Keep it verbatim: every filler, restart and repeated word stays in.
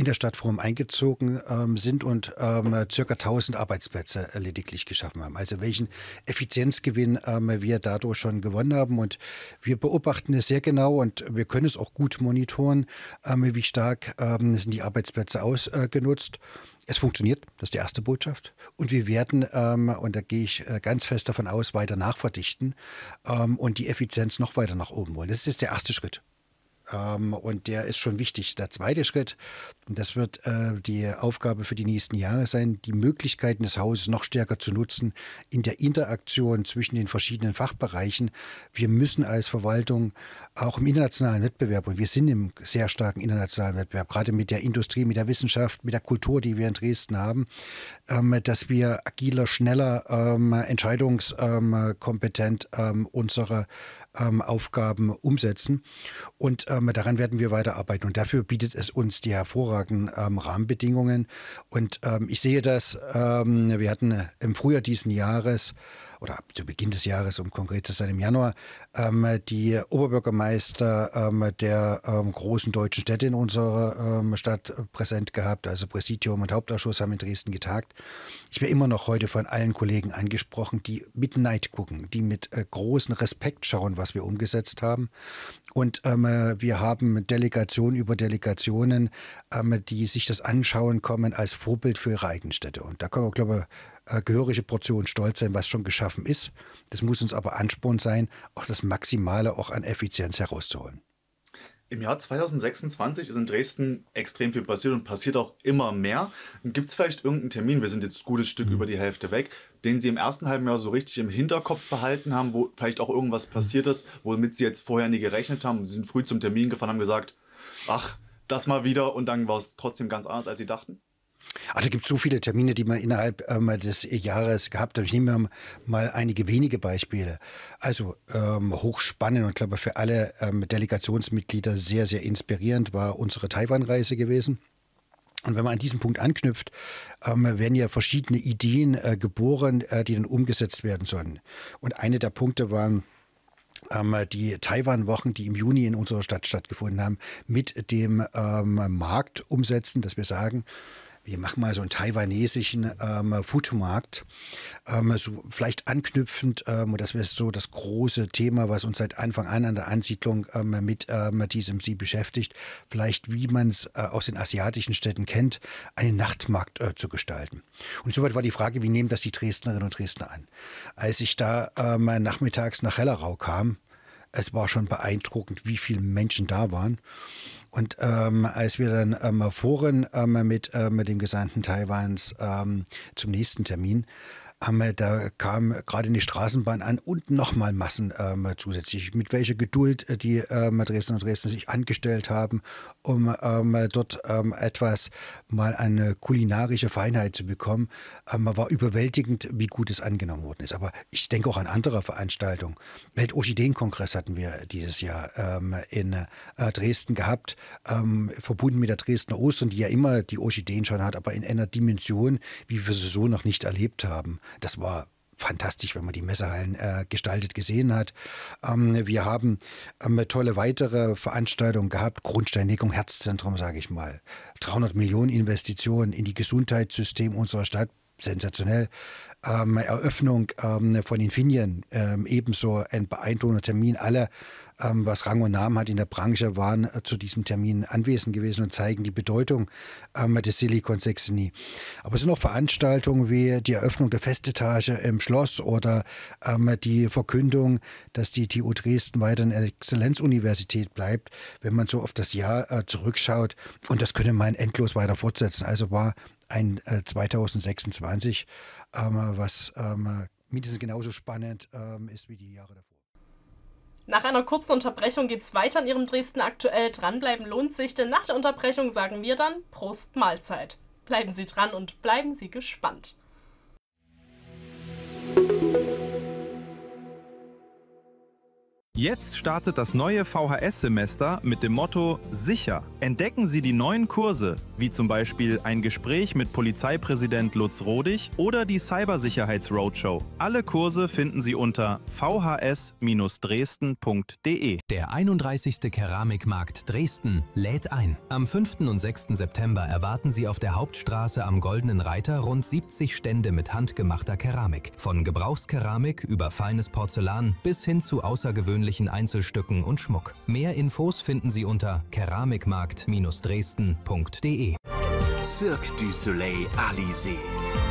in der Stadt Forum eingezogen ähm, sind und ähm, circa tausend Arbeitsplätze äh, lediglich geschaffen haben. Also welchen Effizienzgewinn ähm, wir dadurch schon gewonnen haben. Und wir beobachten es sehr genau und wir können es auch gut monitoren, ähm, wie stark ähm, sind die Arbeitsplätze ausgenutzt. Es funktioniert, das ist die erste Botschaft. Und wir werden, ähm, und da gehe ich äh, ganz fest davon aus, weiter nachverdichten ähm, und die Effizienz noch weiter nach oben wollen. Das ist der erste Schritt. Ähm, und der ist schon wichtig. Der zweite Schritt, und das wird äh, die Aufgabe für die nächsten Jahre sein, die Möglichkeiten des Hauses noch stärker zu nutzen in der Interaktion zwischen den verschiedenen Fachbereichen. Wir müssen als Verwaltung auch im internationalen Wettbewerb, und wir sind im sehr starken internationalen Wettbewerb, gerade mit der Industrie, mit der Wissenschaft, mit der Kultur, die wir in Dresden haben, ähm, dass wir agiler, schneller, ähm, entscheidungskompetent ähm, unsere ähm, Aufgaben umsetzen. Und ähm, daran werden wir weiterarbeiten. Und dafür bietet es uns die hervorragenden ähm, Rahmenbedingungen. Und ähm, ich sehe das, ähm, wir hatten im Frühjahr diesen Jahres oder zu Beginn des Jahres, um konkret zu sein, im Januar, ähm, die Oberbürgermeister ähm, der ähm, großen deutschen Städte in unserer ähm, Stadt präsent gehabt. Also Präsidium und Hauptausschuss haben in Dresden getagt. Ich werde immer noch heute von allen Kollegen angesprochen, die mit Neid gucken, die mit äh, großem Respekt schauen, was wir umgesetzt haben. Und ähm, wir haben Delegation über Delegationen, ähm, die sich das anschauen kommen als Vorbild für ihre eigenen Städte. Und da können wir, glaube ich, äh, gehörige Portion stolz sein, was schon geschaffen ist. Das muss uns aber Ansporn sein, auch das Maximale auch an Effizienz herauszuholen. Im Jahr zweitausendsechsundzwanzig ist in Dresden extrem viel passiert und passiert auch immer mehr. Gibt es vielleicht irgendeinen Termin, wir sind jetzt ein gutes Stück über die Hälfte weg, den Sie im ersten halben Jahr so richtig im Hinterkopf behalten haben, wo vielleicht auch irgendwas passiert ist, womit Sie jetzt vorher nie gerechnet haben? Sie sind früh zum Termin gefahren, haben gesagt, ach, das mal wieder, und dann war es trotzdem ganz anders, als Sie dachten? Ach, da gibt es so viele Termine, die man innerhalb ähm, des Jahres gehabt hat. Ich nehme mir mal einige wenige Beispiele. Also ähm, hochspannend und glaube für alle ähm, Delegationsmitglieder sehr, sehr inspirierend war unsere Taiwan-Reise gewesen. Und wenn man an diesem Punkt anknüpft, ähm, werden ja verschiedene Ideen äh, geboren, äh, die dann umgesetzt werden sollen. Und eine der Punkte waren ähm, die Taiwan-Wochen, die im Juni in unserer Stadt stattgefunden haben, mit dem ähm, Markt umsetzen, dass wir sagen, wir machen mal so einen taiwanesischen ähm, Foodmarkt, ähm, so vielleicht anknüpfend, ähm, und das wäre so das große Thema, was uns seit Anfang an an der Ansiedlung ähm, mit ähm, diesem Sie beschäftigt, vielleicht wie man es äh, aus den asiatischen Städten kennt, einen Nachtmarkt äh, zu gestalten. Und soweit war die Frage, wie nehmen das die Dresdnerinnen und Dresdner an? Als ich da ähm, nachmittags nach Hellerau kam, es war schon beeindruckend, wie viele Menschen da waren. Und ähm, als wir dann ähm, fuhren ähm, mit, ähm, mit dem Gesandten Taiwans ähm, zum nächsten Termin, ähm, da kam gerade in die Straßenbahn an und nochmal Massen ähm, zusätzlich. Mit welcher Geduld äh, die ähm, Dresdner und Dresdner sich angestellt haben, um ähm, dort ähm, etwas mal eine kulinarische Feinheit zu bekommen, ähm, war überwältigend, wie gut es angenommen worden ist. Aber ich denke auch an andere Veranstaltungen. Weltorchideenkongress hatten wir dieses Jahr ähm, in äh, Dresden gehabt, ähm, verbunden mit der Dresdner Ostern, die ja immer die Orchideen schon hat, aber in einer Dimension, wie wir sie so noch nicht erlebt haben. Das war fantastisch, wenn man die Messehallen äh, gestaltet gesehen hat. Ähm, wir haben ähm, tolle weitere Veranstaltungen gehabt. Grundsteinlegung, Herzzentrum, sage ich mal. dreihundert Millionen Investitionen in die Gesundheitssystem unserer Stadt. Sensationell. Ähm, Eröffnung ähm, von Infineon, ähm, ebenso ein beeindruckender Termin. Alle, ähm, was Rang und Namen hat in der Branche, waren äh, zu diesem Termin anwesend gewesen und zeigen die Bedeutung ähm, des Silicon Saxony. Aber es sind auch Veranstaltungen wie die Eröffnung der Festetage im Schloss oder ähm, die Verkündung, dass die T U Dresden weiter eine Exzellenzuniversität bleibt, wenn man so auf das Jahr äh, zurückschaut. Und das könnte man endlos weiter fortsetzen. Also war ein äh, zweitausendsechsundzwanzig, ähm, was ähm, mindestens genauso spannend ähm, ist wie die Jahre davor. Nach einer kurzen Unterbrechung geht's weiter in Ihrem Dresden aktuell. Dranbleiben lohnt sich, denn nach der Unterbrechung sagen wir dann Prost Mahlzeit. Bleiben Sie dran und bleiben Sie gespannt. Jetzt startet das neue V H S-Semester mit dem Motto Sicher. Entdecken Sie die neuen Kurse, wie zum Beispiel ein Gespräch mit Polizeipräsident Lutz Rodig oder die Cybersicherheits-Roadshow. Alle Kurse finden Sie unter v h s Bindestrich dresden Punkt d e. Der einunddreißigste Keramikmarkt Dresden lädt ein. Am fünften und sechsten September erwarten Sie auf der Hauptstraße am Goldenen Reiter rund siebzig Stände mit handgemachter Keramik. Von Gebrauchskeramik über feines Porzellan bis hin zu außergewöhnlichen Einzelstücken und Schmuck. Mehr Infos finden Sie unter keramikmarkt Bindestrich dresden Punkt d e. Cirque du Soleil Alizé.